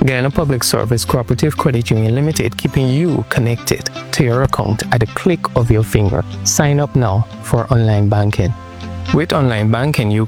Guyana Public Service Cooperative Credit Union Limited, keeping you connected to your account at the click of your finger. Sign up now for online banking. With online banking, you